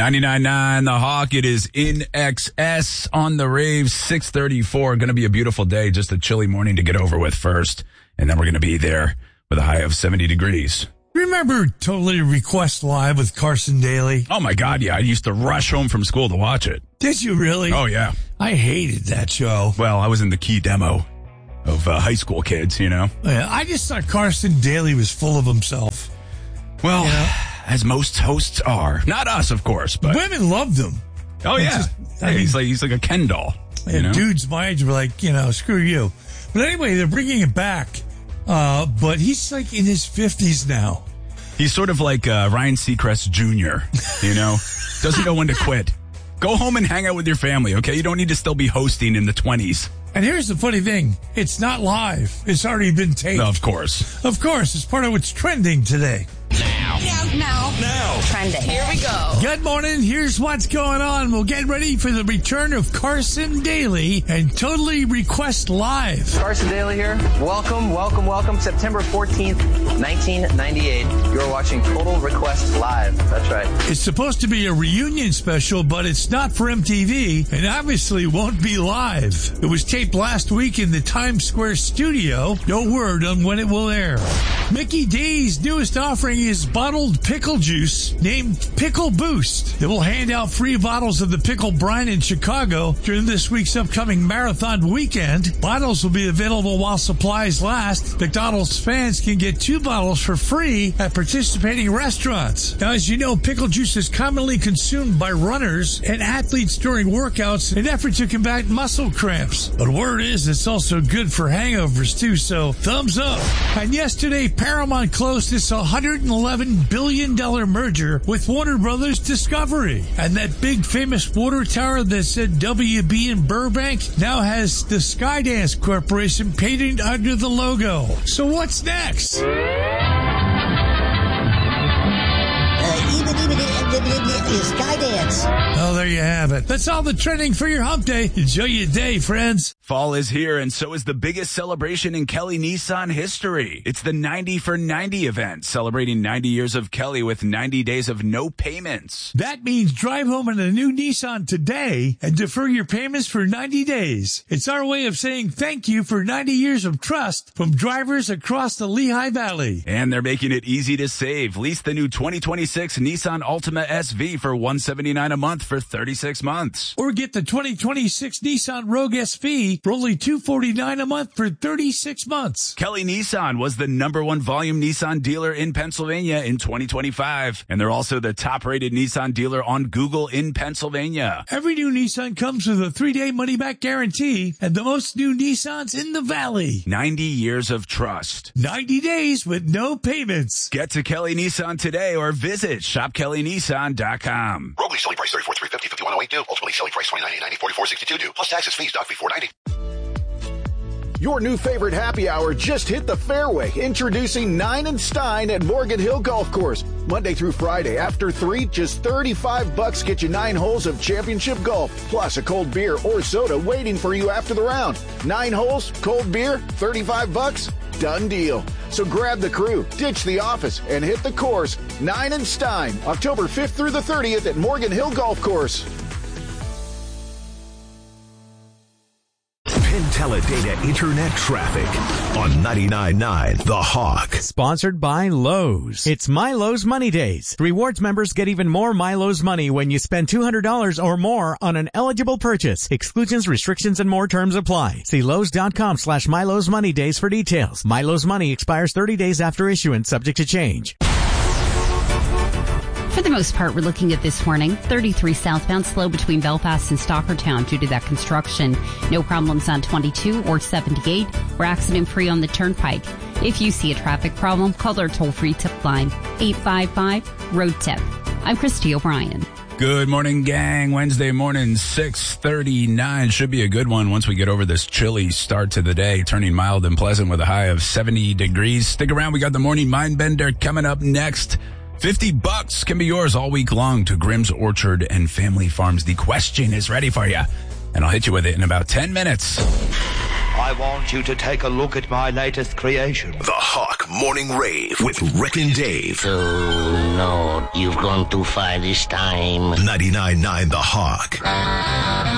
99.9 The Hawk. It is in XS on the rave, 634. Going to be a beautiful day, just a chilly morning to get over with first. And then we're going to be there with a high of 70 degrees. Remember Totally Request Live with Carson Daly? Oh, my God, yeah. I used to rush home from school to watch it. Did you really? Oh, yeah. I hated that show. Well, I was in the key demo of high school kids, you know? Yeah, I just thought Carson Daly was full of himself. Well, as most hosts are. Not us, of course, but... Women loved him. Oh, yeah. He's like a Ken doll. You know? Dudes my age were like, screw you. But anyway, they're bringing it back. But he's like in his 50s now. He's sort of like Ryan Seacrest Jr., Doesn't know when to quit. Go home and hang out with your family, okay? You don't need to still be hosting in the 20s. And here's the funny thing. It's not live. It's already been taped. No, of course. Of course. It's part of what's trending today. Now. Trending. Here we go. Good morning. Here's what's going on. We'll get ready for the return of Carson Daly and Totally Request Live. Carson Daly here. Welcome. September 14th, 1998. You're watching Total Request Live. That's right. It's supposed to be a reunion special, but it's not for MTV and obviously won't be live. It was taped last week in the Times Square studio. No word on when it will air. Mickey D's newest offering is bottled pickle juice named Pickle Boost. They will hand out free bottles of the pickle brine in Chicago during this week's upcoming marathon weekend. Bottles will be available while supplies last. McDonald's fans can get 2 bottles for free at participating restaurants. Now, as you know, pickle juice is commonly consumed by runners and athletes during workouts in an effort to combat muscle cramps. But word is it's also good for hangovers too, so thumbs up. And yesterday, Paramount closed its $111 billion merger with Warner Brothers Discovery. And that big famous water tower that said WB in Burbank now has the Skydance Corporation painted under the logo. So what's next? Skydance. Oh, there you have it. That's all the trending for your hump day. Enjoy your day, friends. Fall is here, and so is the biggest celebration in Kelly Nissan history. It's the 90 for 90 event, celebrating 90 years of Kelly with 90 days of no payments. That means drive home in a new Nissan today and defer your payments for 90 days. It's our way of saying thank you for 90 years of trust from drivers across the Lehigh Valley. And they're making it easy to save. Lease the new 2026 Nissan Altima SV for $179 a month for 36 months. Or get the 2026 Nissan Rogue SV for only $249 a month for 36 months. Kelly Nissan was the #1 volume Nissan dealer in Pennsylvania in 2025. And they're also the top-rated Nissan dealer on Google in Pennsylvania. Every new Nissan comes with a 3-day money-back guarantee and the most new Nissans in the valley. 90 years of trust. 90 days with no payments. Get to Kelly Nissan today or visit shopkellynissan.com. Rogue lease selling price $34,350, $51,082 due. Ultimately selling price $29,890, $44,62 due. Plus taxes, fees, doc fee $490. Your new favorite happy hour just hit the fairway. Introducing Nine and Stein at Morgan Hill Golf Course. Monday through Friday after 3, just $35 get you 9 holes of championship golf, plus a cold beer or soda waiting for you after the round. 9 holes, cold beer, $35? Done deal. So grab the crew, ditch the office, and hit the course. Nine and Stein, October 5th through the 30th at Morgan Hill Golf Course. Teledata Internet Traffic on 99.9 The Hawk. Sponsored by Lowe's. It's MyLowe's Money Days. Rewards members get even more MyLowe's money when you spend $200 or more on an eligible purchase. Exclusions, restrictions, and more terms apply. See Lowe's.com/MyLowe's Money Days for details. MyLowe's money expires 30 days after issuance, subject to change. For the most part, we're looking at this morning. 33 southbound, slow between Belfast and Stockertown due to that construction. No problems on 22 or 78. We're accident-free on the Turnpike. If you see a traffic problem, call our toll-free tip line, 855-ROAD-TIP. I'm Christy O'Brien. Good morning, gang. Wednesday morning, 6:39. Should be a good one once we get over this chilly start to the day, turning mild and pleasant with a high of 70 degrees. Stick around. We got the Morning Mindbender coming up next. $50 can be yours all week long to Grimm's Orchard and Family Farms. The question is ready for you, and I'll hit you with it in about 10 minutes. I want you to take a look at my latest creation. The Hawk Morning Rave with Rick and Dave. Oh, no, you've gone too far this time. 99.9 The Hawk.